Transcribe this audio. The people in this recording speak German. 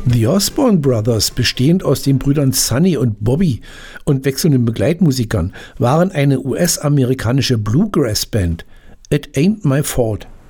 The Osborne Brothers, bestehend aus den Brüdern Sonny und Bobby und wechselnden Begleitmusikern, waren eine US-amerikanische Bluegrass-Band. It Ain't My Fault.